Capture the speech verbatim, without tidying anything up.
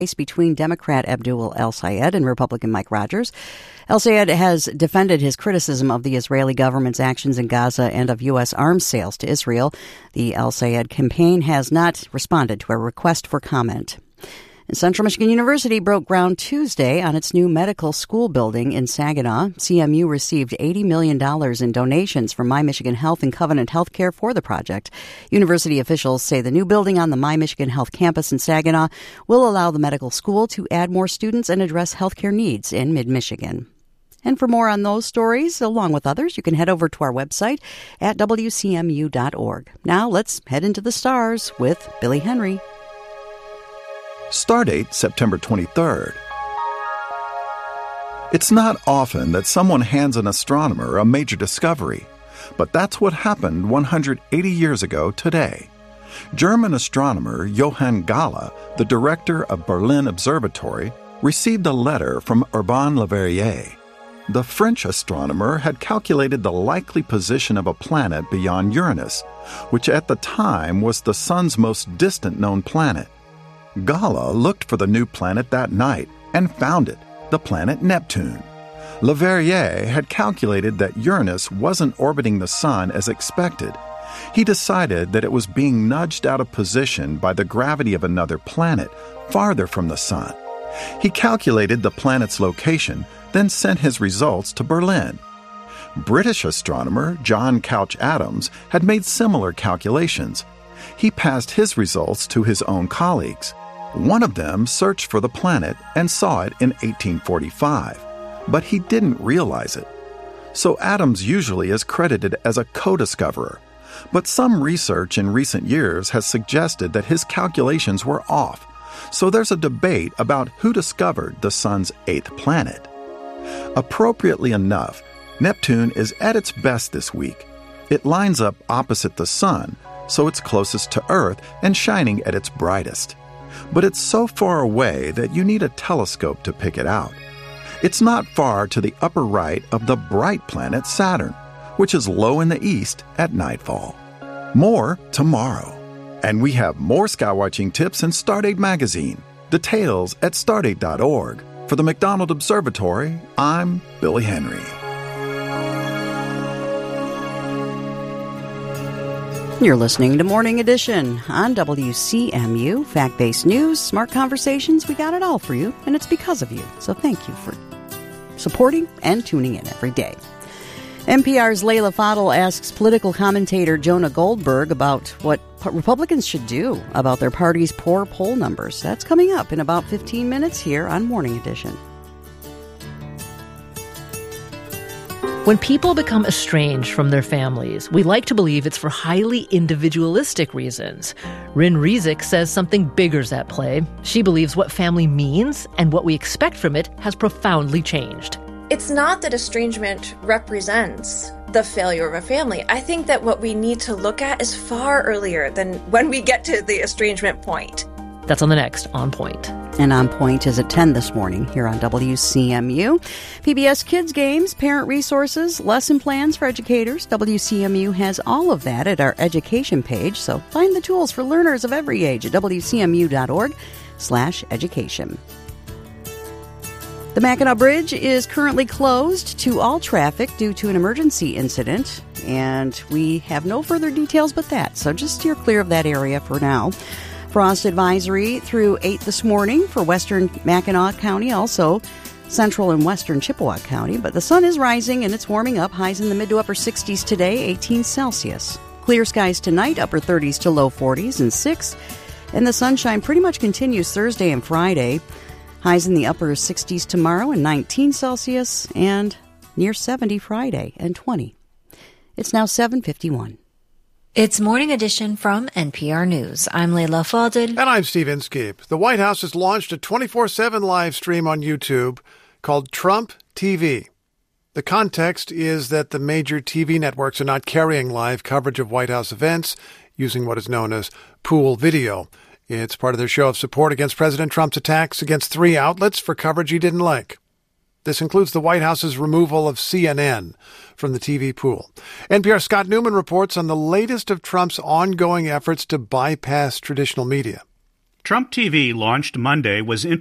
between Democrat Abdul El-Sayed and Republican Mike Rogers. El-Sayed has defended his criticism of the Israeli government's actions in Gaza and of U S arms sales to Israel. The El-Sayed campaign has not responded to a request for comment. Central Michigan University broke ground Tuesday on its new medical school building in Saginaw. C M U received eighty million dollars in donations from My Michigan Health and Covenant Healthcare for the project. University officials say the new building on the My Michigan Health campus in Saginaw will allow the medical school to add more students and address healthcare needs in mid-Michigan. And for more on those stories, along with others, you can head over to our website at W C M U dot org. Now let's head into the stars with Billy Henry. Stardate September twenty-third. It's not often that someone hands an astronomer a major discovery, but that's what happened one hundred eighty years ago today. German astronomer Johann Galle, the director of Berlin Observatory, received a letter from Urbain Le Verrier. The French astronomer had calculated the likely position of a planet beyond Uranus, which at the time was the Sun's most distant known planet. Galle looked for the new planet that night and found it, the planet Neptune. Le Verrier had calculated that Uranus wasn't orbiting the Sun as expected. He decided that it was being nudged out of position by the gravity of another planet farther from the Sun. He calculated the planet's location, then sent his results to Berlin. British astronomer John Couch Adams had made similar calculations. He passed his results to his own colleagues. One of them searched for the planet and saw it in eighteen forty-five, but he didn't realize it. So Adams usually is credited as a co-discoverer, but some research in recent years has suggested that his calculations were off, so there's a debate about who discovered the Sun's eighth planet. Appropriately enough, Neptune is at its best this week. It lines up opposite the Sun, so it's closest to Earth and shining at its brightest. But it's so far away that you need a telescope to pick it out. It's not far to the upper right of the bright planet Saturn, which is low in the east at nightfall. More tomorrow. And we have more skywatching tips in Stardate magazine. Details at stardate dot org. For the McDonald Observatory, I'm Billy Henry. You're listening to Morning Edition on W C M U. Fact-based news, smart conversations, we got it all for you, and it's because of you. So thank you for supporting and tuning in every day. N P R's Leila Fadel asks political commentator Jonah Goldberg about what Republicans should do about their party's poor poll numbers. That's coming up in about fifteen minutes here on Morning Edition. When people become estranged from their families, we like to believe it's for highly individualistic reasons. Rin Rizik says something bigger's at play. She believes what family means and what we expect from it has profoundly changed. It's not that estrangement represents the failure of a family. I think that what we need to look at is far earlier than when we get to the estrangement point. That's on the next On Point. And On Point is at ten this morning here on W C M U. P B S Kids Games, parent resources, lesson plans for educators. W C M U has all of that at our education page, so find the tools for learners of every age at W C M U dot org slash education. The Mackinac Bridge is currently closed to all traffic due to an emergency incident, and we have no further details but that, so just steer clear of that area for now. Frost advisory through eight this morning for western Mackinac County, also central and western Chippewa County. But the sun is rising and it's warming up. Highs in the mid to upper sixties today, eighteen Celsius. Clear skies tonight, upper thirties to low forties and six. And the sunshine pretty much continues Thursday and Friday. Highs in the upper sixties tomorrow and nineteen Celsius, and near seventy Friday and twenty. It's now seven fifty-one. It's Morning Edition from N P R News. I'm Leila Fadel. And I'm Steve Inskeep. The White House has launched a twenty-four seven live stream on YouTube called Trump T V. The context is that the major T V networks are not carrying live coverage of White House events using what is known as pool video. It's part of their show of support against President Trump's attacks against three outlets for coverage he didn't like. This includes the White House's removal of C N N from the T V pool. N P R's Scott Newman reports on the latest of Trump's ongoing efforts to bypass traditional media. Trump T V, launched Monday, was